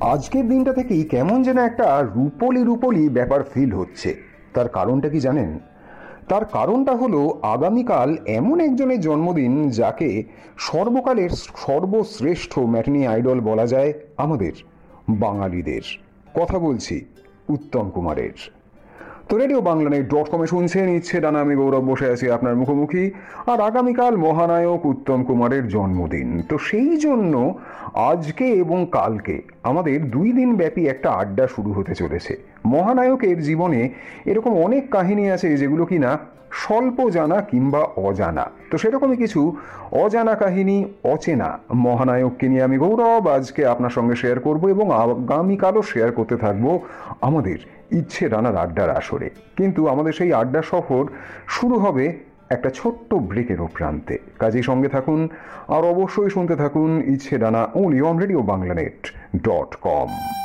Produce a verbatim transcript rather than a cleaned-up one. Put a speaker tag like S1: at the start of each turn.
S1: আজকের দিনটা থেকেই কেমন যেন একটা রূপলি রূপলি ব্যাপার ফিল হচ্ছে। তার কারণটা কি জানেন? তার কারণটা হলো আগামীকাল এমন একজনের জন্মদিন যাকে সর্বকালের সর্বশ্রেষ্ঠ ম্যাটিনি আইডল বলা যায় আমাদের বাঙালিদের। কথা বলছি উত্তম কুমারের। তো রেডিও বাংলানেট ডট কমে শুনছেন ইচ্ছে ডানা, আমি গৌরব বসে আছি আপনার মুখোমুখি। আর আগামীকাল মহানায়ক উত্তম কুমারের জন্মদিন, তো সেই জন্য আজকে এবং কালকে আমাদের দুই দিন ব্যাপী একটা আড্ডা শুরু হতে চলেছে। মহানায়কের জীবনে এরকম অনেক কাহিনী আছে যেগুলো কিনা স্বল্প জানা কিংবা অজানা। তো সেরকমই কিছু অজানা কাহিনী, অচেনা মহানায়ককে নিয়ে আমি গৌরব আজকে আপনার সঙ্গে শেয়ার করব এবং আগামীকালও শেয়ার করতে থাকবো আমাদের ইচ্ছে ডানার আড্ডার আসরে। কিন্তু আমাদের সেই আড্ডা সফর শুরু হবে একটা ছোট্ট ব্রেকেরও প্রান্তে। কাজেই সঙ্গে থাকুন আর অবশ্যই শুনতে থাকুন ইচ্ছে ডানা, only on radio বাংলানেট dot com.